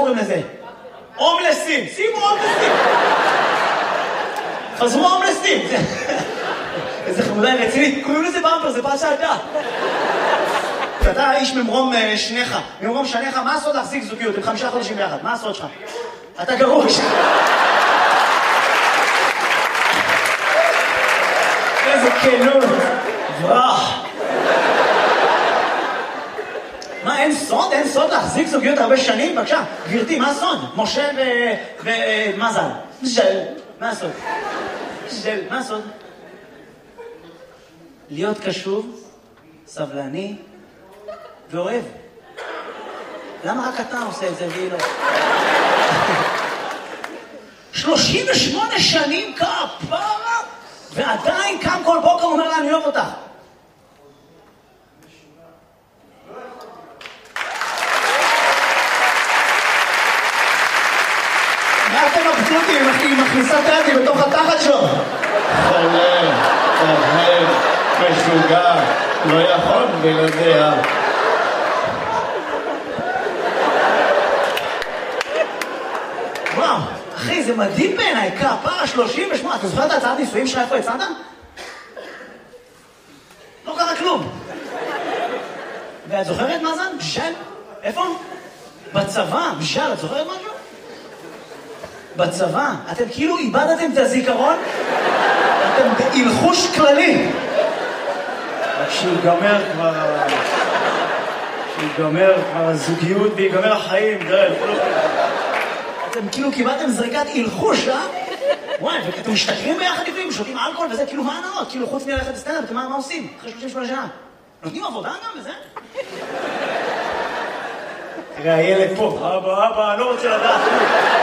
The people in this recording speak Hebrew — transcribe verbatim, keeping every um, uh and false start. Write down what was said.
קוראים לזה? הומלסים, שימו הומלסים. חזרו הומלסים. איזה חמודה רצינית, קוראים לזה במפר, זה פרשת דת. אתה איש ממרום שניך, ממרום שניך, מה הסוד להחזיק זוגיות? עם חמישה חודשים ביחד, מה הסוד שלך? אתה גרוש. איזה כנות. וואח. מה, אין סוד? אין סוד להחזיק זוגיות הרבה שנים? בבקשה, גברתי, מה הסוד? משה ומזל. ז'ל, מה הסוד? ז'ל, מה הסוד? להיות קשוב, סבלני ואוהב. למה רק אתה עושה את זה והיא לא? שלושים ושמונה שנים כפרה, ועדיין קם כל בוקר אומר לה, אני אוהב אותך. מה אתם מבסוטים? היא מכניסה את היד בתוך התחת שלו. חולה, אוהב, משוגע, לא יכול בלעדיה. וואו, אחי, זה מדהים בעיניי, כפרה שלושים ושמונה. אתה זוכר את ההצעת נישואים שלך איפה הצעת? לא קרה כלום. ואת זוכרת מה זה? בשל? איפה? בצבא, בשל, את זוכרת משהו? בצבא, אתם כאילו איבדתם את הזיכרון, אתם בהלחוש כללי. כשיגמר כבר... כשיגמר כבר הזוגיות ויגמר החיים, דרך. אתם כאילו קיבלתם זריקת הלחוש, אה? וואי, ואתם משתכרים ביחד לפעמים, שותים אלכוהול וזה, כאילו מה הנאות? כאילו חוץ מללכת לסטנדאפ, מה עושים? אחרי שלושים ושמונה שנה. נותנים עבודה גם וזה? תראה, הילד פה, אבא, אבא, אני לא רוצה לדעת.